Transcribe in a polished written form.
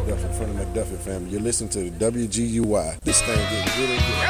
Duffy from the McDuffie family. You're listening to the WGUY. This thing getting good and good.